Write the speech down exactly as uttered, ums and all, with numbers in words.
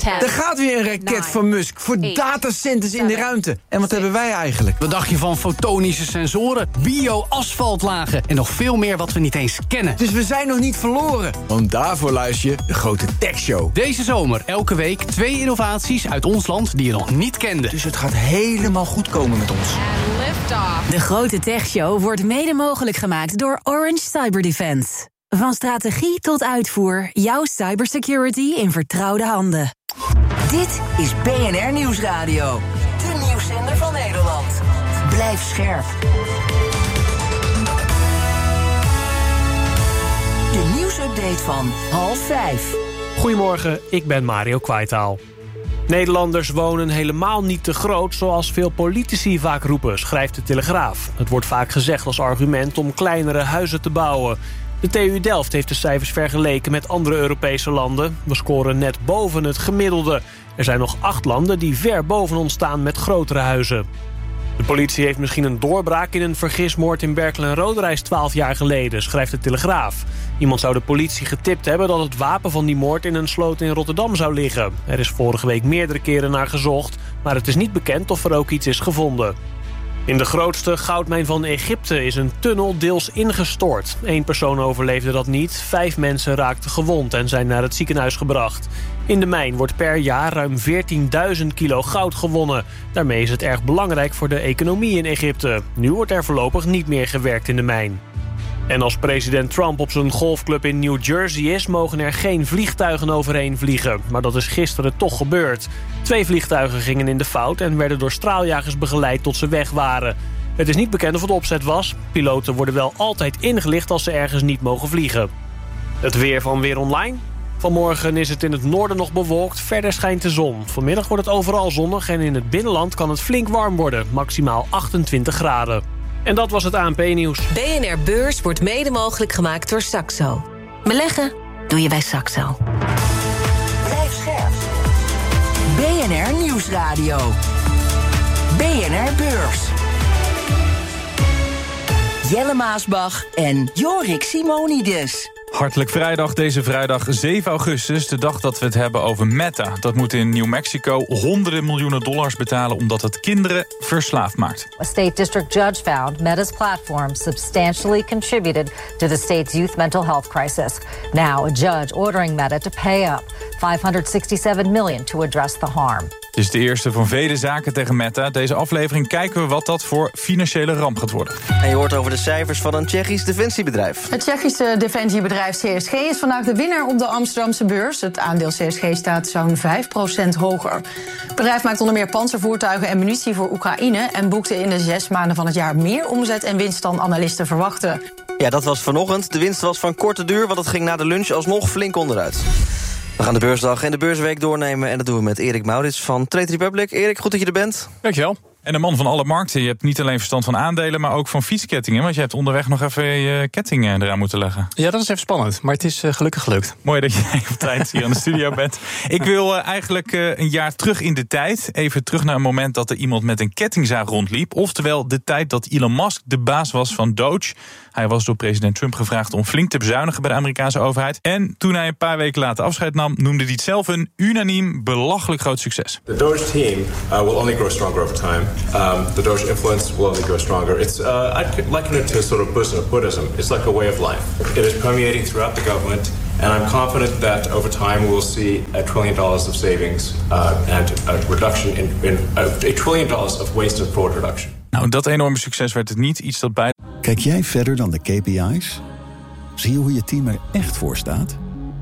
Er gaat weer een raket van Musk voor datacenters in de ruimte. En wat hebben wij eigenlijk? Wat dacht je van fotonische sensoren, bio-asfaltlagen en nog veel meer wat we niet eens kennen? Dus we zijn nog niet verloren. Want daarvoor luister je de Grote Tech Show. Deze zomer elke week twee innovaties uit ons land die je nog niet kende. Dus het gaat helemaal goed komen met ons. De Grote Tech Show wordt mede mogelijk gemaakt door Orange Cyber Defense. Van strategie tot uitvoer, jouw cybersecurity in vertrouwde handen. Dit is B N R Nieuwsradio. De nieuwszender van Nederland. Blijf scherp. De nieuwsupdate van half vijf. Goedemorgen, ik ben Mario Kwaitaal. Nederlanders wonen helemaal niet te groot zoals veel politici vaak roepen, schrijft de Telegraaf. Het wordt vaak gezegd als argument om kleinere huizen te bouwen. De T U Delft heeft de cijfers vergeleken met andere Europese landen. We scoren net boven het gemiddelde. Er zijn nog acht landen die ver boven ons staan met grotere huizen. De politie heeft misschien een doorbraak in een vergismoord in Berkel en Roderijs twaalf jaar geleden, schrijft de Telegraaf. Iemand zou de politie getipt hebben dat het wapen van die moord in een sloot in Rotterdam zou liggen. Er is vorige week meerdere keren naar gezocht, maar het is niet bekend of er ook iets is gevonden. In de grootste goudmijn van Egypte is een tunnel deels ingestort. Eén persoon overleefde dat niet, vijf mensen raakten gewond en zijn naar het ziekenhuis gebracht. In de mijn wordt per jaar ruim veertienduizend kilo goud gewonnen. Daarmee is het erg belangrijk voor de economie in Egypte. Nu wordt er voorlopig niet meer gewerkt in de mijn. En als president Trump op zijn golfclub in New Jersey is, mogen er geen vliegtuigen overheen vliegen. Maar dat is gisteren toch gebeurd. Twee vliegtuigen gingen in de fout en werden door straaljagers begeleid tot ze weg waren. Het is niet bekend of het opzet was. Piloten worden wel altijd ingelicht als ze ergens niet mogen vliegen. Het weer van Weer Online. Vanmorgen is het in het noorden nog bewolkt, verder schijnt de zon. Vanmiddag wordt het overal zonnig en in het binnenland kan het flink warm worden. Maximaal achtentwintig graden. En dat was het A N P-nieuws. B N R Beurs wordt mede mogelijk gemaakt door Saxo. Beleggen doe je bij Saxo. Blijf scherp. B N R Nieuwsradio. B N R Beurs. Jelle Maasbach en Jorik Simonides. Hartelijk vrijdag, deze vrijdag zeven augustus, de dag dat we het hebben over Meta. Dat moet in New Mexico honderden miljoenen dollars betalen omdat het kinderen verslaafd maakt. A state district judge found Meta's platform substantially contributed to the state's youth mental health crisis. Now a judge ordering Meta to pay up five hundred sixty-seven million dollars to address the harm. Het is de eerste van vele zaken tegen Meta. Deze aflevering kijken we wat dat voor financiële ramp gaat worden. En je hoort over de cijfers van een Tsjechisch defensiebedrijf. Het Tsjechische defensiebedrijf C S G is vandaag de winnaar op de Amsterdamse beurs. Het aandeel C S G staat zo'n vijf procent hoger. Het bedrijf maakt onder meer panzervoertuigen en munitie voor Oekraïne en boekte in de zes maanden van het jaar meer omzet en winst dan analisten verwachten. Ja, dat was vanochtend. De winst was van korte duur, want het ging na de lunch alsnog flink onderuit. We gaan de beursdag en de beursweek doornemen en dat doen we met Erik Maurits van Trade Republic. Erik, goed dat je er bent. Dankjewel. En een man van alle markten. Je hebt niet alleen verstand van aandelen, maar ook van fietskettingen. Want je hebt onderweg nog even je kettingen eraan moeten leggen. Ja, dat is even spannend, maar het is uh, gelukkig gelukt. Mooi dat jij op tijd hier aan de studio bent. Ik wil uh, eigenlijk uh, een jaar terug in de tijd. Even terug naar een moment dat er iemand met een kettingzaag rondliep. Oftewel de tijd dat Elon Musk de baas was van Doge. Hij was door president Trump gevraagd om flink te bezuinigen bij de Amerikaanse overheid. En toen hij een paar weken later afscheid nam, noemde hij het zelf een unaniem belachelijk groot succes. The Doge team uh, will only grow stronger over time. Um, the Doge influence will only grow stronger. It's uh, I'd liken it to sort of Buddhism. It's like a way of life. It is permeating throughout the government. And I'm confident that over time we will see a trillion dollars of savings uh, and a reduction in, in uh, a trillion dollars of waste and fraud reduction. Nou, dat enorme succes werd het niet. Iets dat bij. Kijk jij verder dan de K P I's? Zie je hoe je team er echt voor staat?